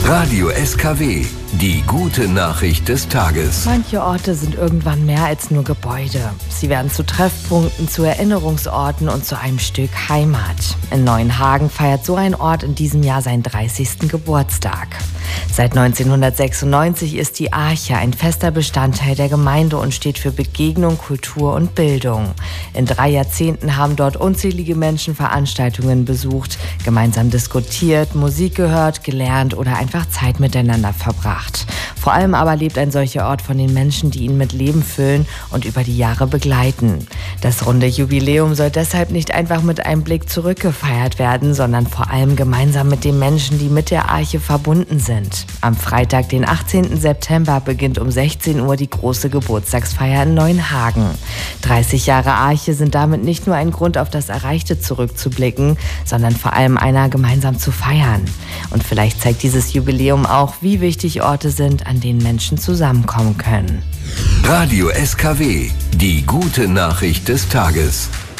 Radio SKW, die gute Nachricht des Tages. Manche Orte sind irgendwann mehr als nur Gebäude. Sie werden zu Treffpunkten, zu Erinnerungsorten und zu einem Stück Heimat. In Neuenhagen feiert so ein Ort in diesem Jahr seinen 30. Geburtstag. Seit 1996 ist die Arche ein fester Bestandteil der Gemeinde und steht für Begegnung, Kultur und Bildung. In 3 Jahrzehnten haben dort unzählige Menschen Veranstaltungen besucht, gemeinsam diskutiert, Musik gehört, gelernt oder einfach Zeit miteinander verbracht. Vor allem aber lebt ein solcher Ort von den Menschen, die ihn mit Leben füllen und über die Jahre begleiten. Das runde Jubiläum soll deshalb nicht einfach mit einem Blick zurückgefeiert werden, sondern vor allem gemeinsam mit den Menschen, die mit der Arche verbunden sind. Am Freitag, den 18. September, beginnt um 16 Uhr die große Geburtstagsfeier in Neuenhagen. 30 Jahre Arche sind damit nicht nur ein Grund, auf das Erreichte zurückzublicken, sondern vor allem einer, gemeinsam zu feiern. Und vielleicht zeigt dieses Jubiläum auch, wie wichtig Orte sind, an denen Menschen zusammenkommen können. Radio SKW, die gute Nachricht des Tages.